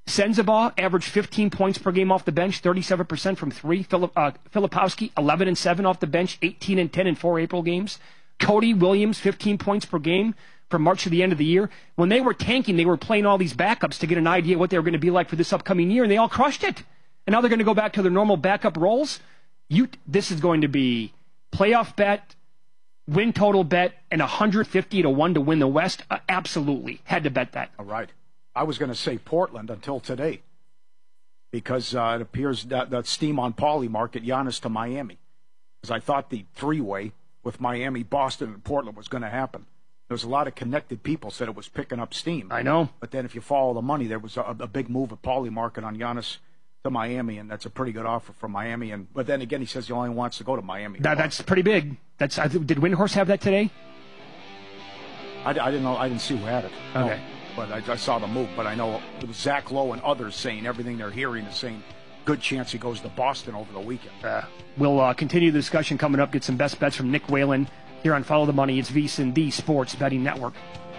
Senzabaugh averaged fifteen points per game off the bench, thirty-seven percent from three. Filip, uh, Filipowski, eleven and seven off the bench, eighteen and ten in four April games. Cody Williams, fifteen points per game from March to the end of the year. When they were tanking, they were playing all these backups to get an idea what they were going to be like for this upcoming year, and they all crushed it. And now they're going to go back to their normal backup roles. You, this is going to be playoff bet, win total bet, and one hundred fifty to one to win the West. Uh, absolutely. Had to bet that.
All right. I was going to say Portland until today because uh, it appears that, that steam on Paulie market, Giannis to Miami. Because I thought the three-way with Miami, Boston, and Portland was going to happen. There was a lot of connected people said it was picking up steam.
I know.
But then if you follow the money, there was a, a big move at Paulie market on Giannis to Miami, and that's a pretty good offer from Miami. And But then again, he says he only wants to go to Miami.
That, that's pretty big. That's I th- Did Windhorst have that today?
I, I didn't know. I didn't see who had it.
Okay.
No. But I, I saw the move. But I know it was Zach Lowe and others saying everything they're hearing is saying good chance he goes to Boston over the weekend.
Uh, we'll uh, continue the discussion coming up. Get some best bets from Nick Whalen here on Follow the Money. It's VSiN, the Sports Betting Network.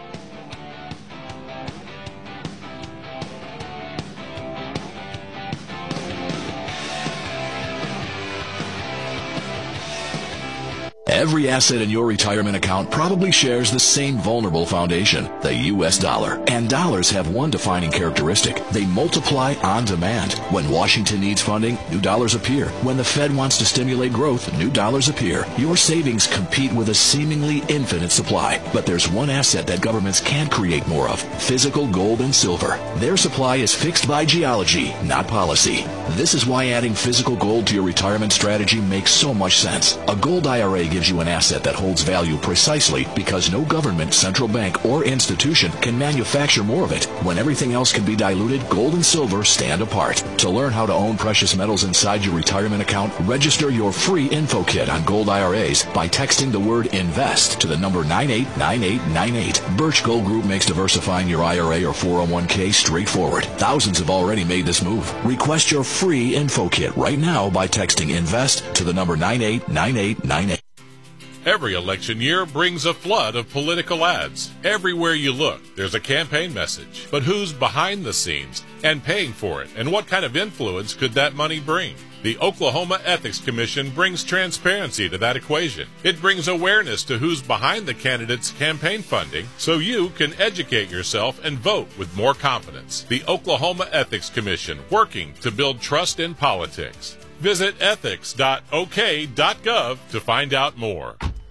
Every asset in your retirement account probably shares the same vulnerable foundation, the U S dollar. And dollars have one defining characteristic. They multiply on demand. When Washington needs funding, new dollars appear. When the Fed wants to stimulate growth, new dollars appear. Your savings compete with a seemingly infinite supply. But there's one asset that governments can't create more of: physical gold and silver. Their supply is fixed by geology, not policy. This is why adding physical gold to your retirement strategy makes so much sense. A gold I R A gives you an asset that holds value precisely because no government, central bank, or institution can manufacture more of it. When everything else can be diluted, gold and silver stand apart. To learn how to own precious metals inside your retirement account, register your free info kit on gold I R As by texting the word INVEST to the number nine eight nine eight nine eight. Birch Gold Group makes diversifying your I R A or four oh one k straightforward. Thousands have already made this move. Request your free info kit right now by texting INVEST to the number nine eight nine eight nine eight.
Every election year brings a flood of political ads. Everywhere you look, there's a campaign message. But who's behind the scenes and paying for it? And what kind of influence could that money bring? The Oklahoma Ethics Commission brings transparency to that equation. It brings awareness to who's behind the candidate's campaign funding so you can educate yourself and vote with more confidence. The Oklahoma Ethics Commission, working to build trust in politics. Visit ethics dot o k dot gov to find out more.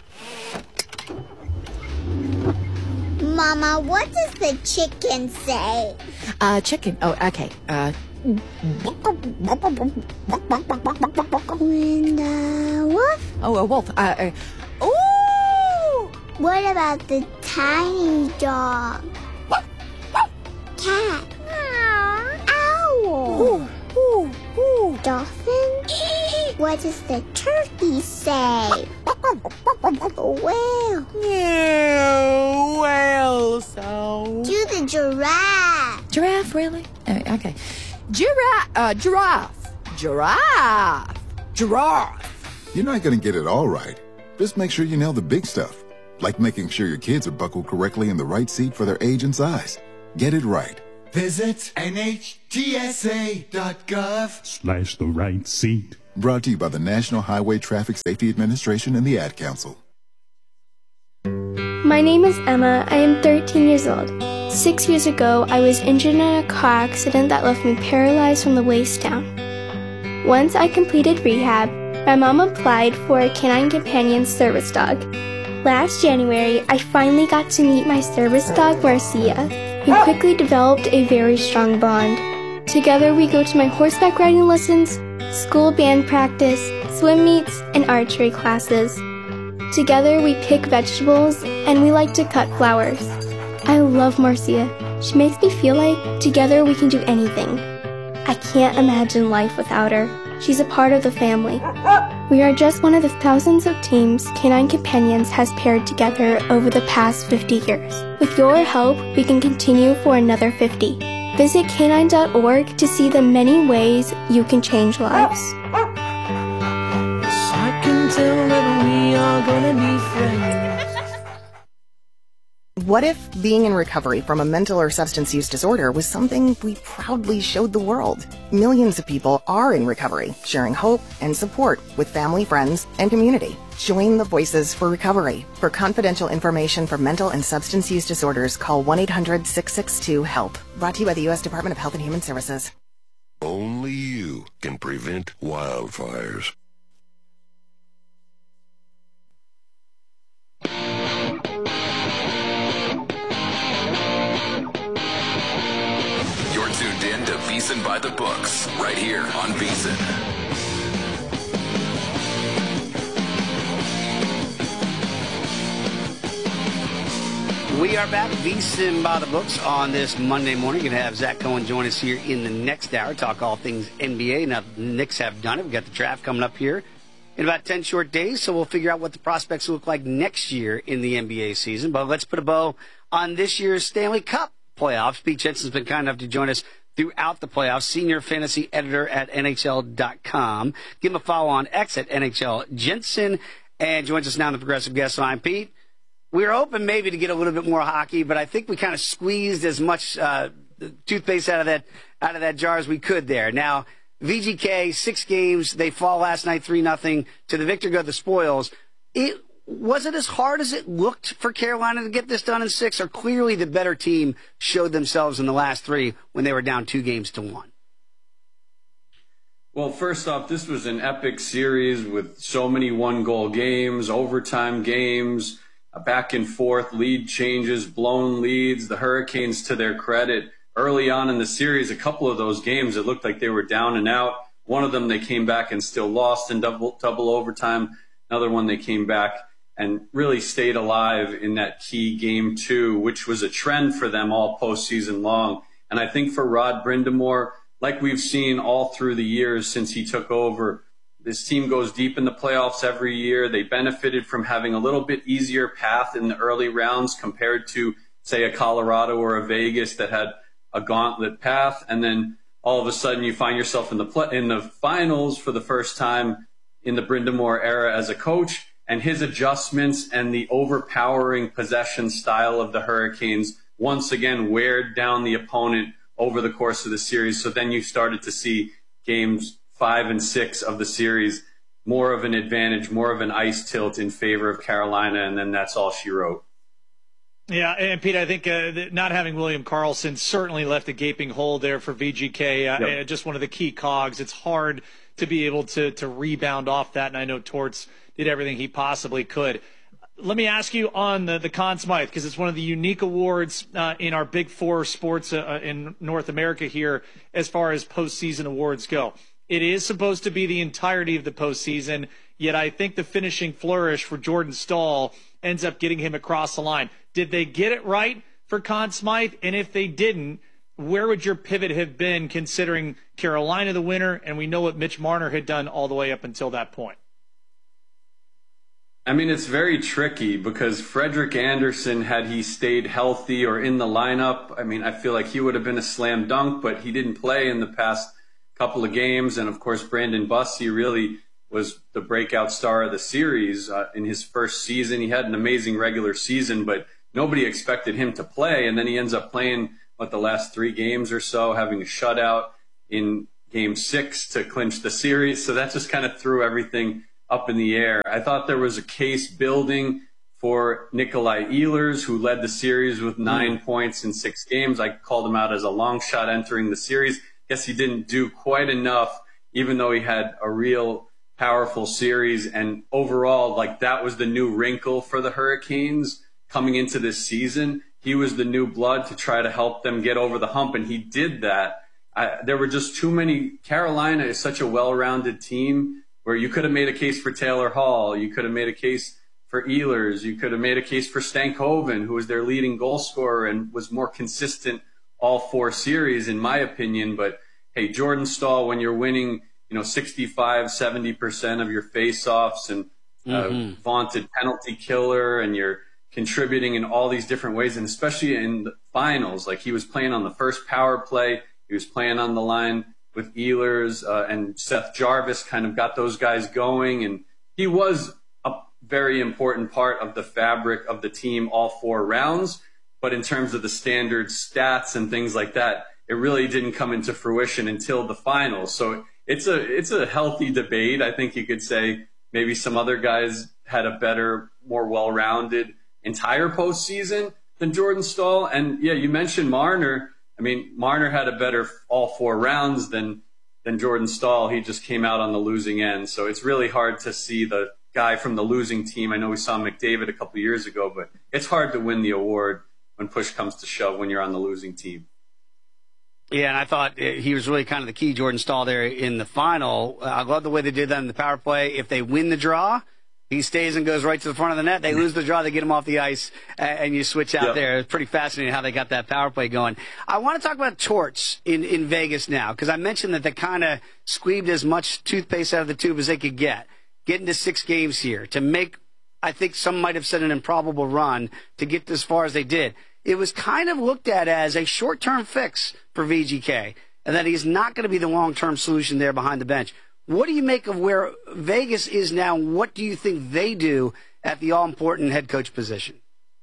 Mama, what does the chicken say?
Uh, chicken. Oh, okay. Uh.
And, uh, wolf?
Oh, a wolf. Uh, uh. Ooh!
What about the tiny dog? Cat? Owl?
Ooh, ooh, ooh.
Dolphin? What does the turkey say? Whale?
Yeah, whale sound.
Do the giraffe.
Giraffe, really? Uh, okay. Giraffe, uh, giraffe, giraffe, giraffe.
You're not going to get it all right. Just make sure you nail the big stuff, like making sure your kids are buckled correctly in the right seat for their age and size. Get it right.
Visit N H T S A dot gov
slash the right seat.
Brought to you by the National Highway Traffic Safety Administration and the Ad Council.
My name is Emma. I am thirteen years old. Six years ago, I was injured in a car accident that left me paralyzed from the waist down. Once I completed rehab, my mom applied for a Canine Companion service dog. Last January, I finally got to meet my service dog, Marcia. We quickly developed a very strong bond. Together, we go to my horseback riding lessons, school band practice, swim meets, and archery classes. Together, we pick vegetables, and we like to cut flowers. I love Marcia. She makes me feel like together we can do anything. I can't imagine life without her. She's a part of the family. We are just one of the thousands of teams Canine Companions has paired together over the past fifty years. With your help, we can continue for another fifty. Visit canine dot org to see the many ways you can change lives.
I can tell that we are gonna be friends.
What if being in recovery from a mental or substance use disorder was something we proudly showed the world? Millions of people are in recovery, sharing hope and support with family, friends, and community. Join the Voices for Recovery. For confidential information for mental and substance use disorders, call one eight hundred six six two HELP. Brought to you by the U S Department of Health and Human Services.
Only you can prevent wildfires.
You're tuned in to VSiN by the Books, right here on VSiN.
We are back, VSiN by the Books, on this Monday morning. Going to have Zach Cohen join us here in the next hour, talk all things N B A. Now, the Knicks have done it. We've got the draft coming up here in about ten short days, so we'll figure out what the prospects look like next year in the N B A season. But let's put a bow on this year's Stanley Cup playoffs. Pete Jensen's been kind enough to join us throughout the playoffs, senior fantasy editor at N H L dot com. Give him a follow on X at N H L Jensen, and joins us now in the Progressive Guest Line. Pete, we were hoping maybe to get a little bit more hockey, but I think we kind of squeezed as much uh, toothpaste out of that out of that jar as we could there. Now, V G K, six games, they fall last night three nothing. To the victor go the spoils. It was it as hard as it looked for Carolina to get this done in six, or clearly the better team showed themselves in the last three when they were down two games to one?
Well, first off, this was an epic series with so many one-goal games, overtime games, back and forth, lead changes, blown leads. The Hurricanes, to their credit, early on in the series, a couple of those games, it looked like they were down and out. One of them they came back and still lost in double double overtime. Another one they came back and really stayed alive in that key game two, which was a trend for them all postseason long. And I think for Rod Brind'Amour, like we've seen all through the years since he took over, this team goes deep in the playoffs every year. They benefited from having a little bit easier path in the early rounds compared to, say, a Colorado or a Vegas that had a gauntlet path. And then all of a sudden you find yourself in the pl- in the finals for the first time in the Brind'Amour era as a coach, and his adjustments and the overpowering possession style of the Hurricanes once again weared down the opponent over the course of the series. So then you started to see games five and six of the series, more of an advantage, more of an ice tilt in favor of Carolina, and then that's all she wrote.
Yeah, and Pete, I think uh, not having William Karlsson certainly left a gaping hole there for V G K. Uh, yep. Just one of the key cogs. It's hard to be able to to rebound off that, and I know Torts did everything he possibly could. Let me ask you on the, the Conn Smythe, because it's one of the unique awards uh, in our Big Four sports uh, in North America here as far as postseason awards go. It is supposed to be the entirety of the postseason, yet I think the finishing flourish for Jordan Staal ends up getting him across the line. Did they get it right for Conn Smythe? And if they didn't, where would your pivot have been, considering Carolina the winner, and we know what Mitch Marner had done all the way up until that point?
I mean, it's very tricky because Frederick Anderson, had he stayed healthy or in the lineup, I mean, I feel like he would have been a slam dunk, but he didn't play in the past couple of games. And of course, Brandon Bussi really was the breakout star of the series uh, in his first season. He had an amazing regular season, but nobody expected him to play. And then he ends up playing, what, the last three games or so, having a shutout in game six to clinch the series. So that just kind of threw everything up in the air. I thought there was a case building for Nikolai Ehlers, who led the series with nine mm. points in six games. I called him out as a long shot entering the series. Guess he didn't do quite enough, even though he had a real powerful series. And overall, like, that was the new wrinkle for the Hurricanes coming into this season. He was the new blood to try to help them get over the hump, and he did that. I, there were just too many. Carolina is such a well-rounded team where you could have made a case for Taylor Hall. You could have made a case for Ehlers. You could have made a case for Stankoven, who was their leading goal scorer and was more consistent all four series, in my opinion. But hey, Jordan Staal, when you're winning, you know, sixty-five, seventy percent of your faceoffs and uh, mm-hmm. vaunted penalty killer, and you're contributing in all these different ways, and especially in the finals, like he was playing on the first power play, he was playing on the line with Ehlers uh, and Seth Jarvis, kind of got those guys going, and he was a very important part of the fabric of the team all four rounds. But in terms of the standard stats and things like that, it really didn't come into fruition until the finals. So it's a it's a healthy debate. I think you could say maybe some other guys had a better, more well-rounded entire postseason than Jordan Staal. And yeah, you mentioned Marner. I mean, Marner had a better all four rounds than than Jordan Staal. He just came out on the losing end. So it's really hard to see the guy from the losing team. I know we saw McDavid a couple of years ago, but it's hard to win the award when push comes to shove when you're on the losing team.
Yeah, and I thought he was really kind of the key, Jordan Staal, there in the final. I love the way they did that in the power play. If they win the draw, he stays and goes right to the front of the net. They lose the draw, they get him off the ice, and you switch out yep. there. It's pretty fascinating how they got that power play going. I want to talk about Torts in, in Vegas now, because I mentioned that they kind of squeezed as much toothpaste out of the tube as they could get. Getting to six games here to make, I think some might have said, an improbable run to get as far as they did. It was kind of looked at as a short-term fix for V G K, and that he's not going to be the long-term solution there behind the bench. What do you make of where Vegas is now? What do you think they do at the all-important head coach position?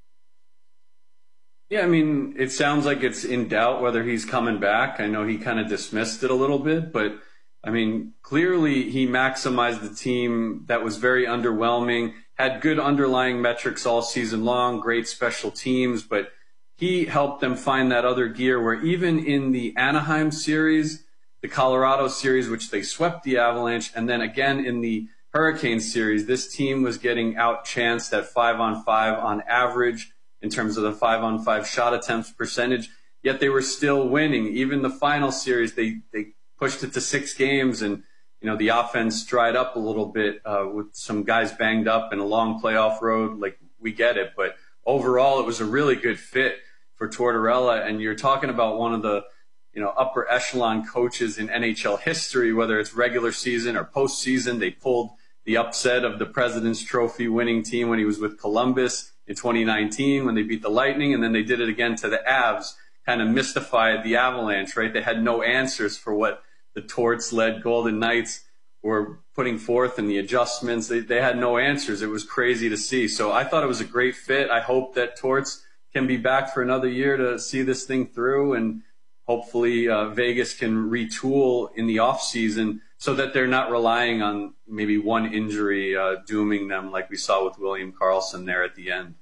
Yeah, I mean, it sounds like it's in doubt whether he's coming back. I know he kind of dismissed it a little bit, but, I mean, clearly he maximized the team that was very underwhelming, had good underlying metrics all season long, great special teams, but he helped them find that other gear where even in the Anaheim series, the Colorado series, which they swept the Avalanche, and then again in the Hurricane series, this team was getting outchanced at five on five on average in terms of the five on five shot attempts percentage, yet they were still winning. Even the final series, they, they pushed it to six games, and you know the offense dried up a little bit uh, with some guys banged up and a long playoff road. Like, we get it, but overall it was a really good fit for Tortorella, and you're talking about one of the you know, upper echelon coaches in N H L history, whether it's regular season or postseason. They pulled the upset of the President's Trophy winning team when he was with Columbus in twenty nineteen when they beat the Lightning, and then they did it again to the Avs, kind of mystified the Avalanche, right? They had no answers for what the Torts-led Golden Knights were putting forth and the adjustments. They, they had no answers. It was crazy to see. So I thought it was a great fit. I hope that Torts can be back for another year to see this thing through, and hopefully uh, Vegas can retool in the offseason so that they're not relying on maybe one injury uh, dooming them like we saw with William Karlsson there at the end.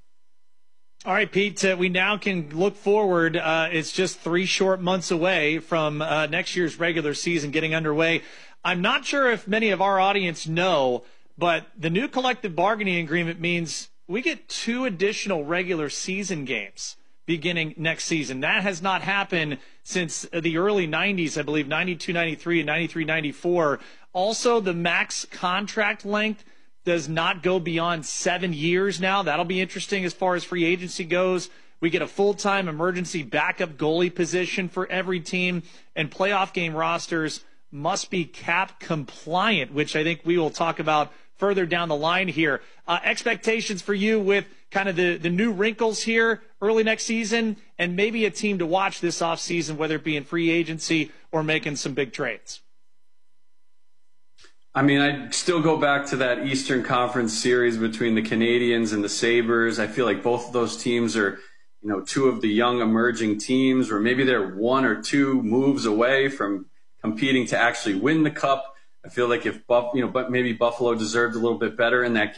All right, Pete, uh, we now can look forward. Uh, it's just three short months away from uh, next year's regular season getting underway. I'm not sure if many of our audience know, but the new collective bargaining agreement means we get two additional regular season games beginning next season. That has not happened since the early nineties, I believe, ninety-two ninety-three and ninety-three ninety-four. Also, the max contract length does not go beyond seven years now. That'll be interesting as far as free agency goes. We get a full-time emergency backup goalie position for every team, and playoff game rosters must be cap compliant, which I think we will talk about further down the line here. Uh, expectations for you with kind of the, the new wrinkles here early next season, and maybe a team to watch this offseason, whether it be in free agency or making some big trades.
I mean, I'd still go back to that Eastern Conference series between the Canadiens and the Sabres. I feel like both of those teams are, you know, two of the young emerging teams, or maybe they're one or two moves away from competing to actually win the cup. I feel like if Buff, you know, but maybe Buffalo deserved a little bit better in that